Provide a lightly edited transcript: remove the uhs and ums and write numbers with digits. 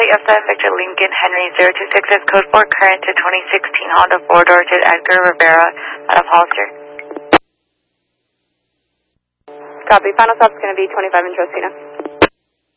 of Victor Lincoln Henry 026 code 4 current to 2016 Honda 4-door to Edgar Rivera out of Hollister. Copy. Final stop's going to be 25 in Josina.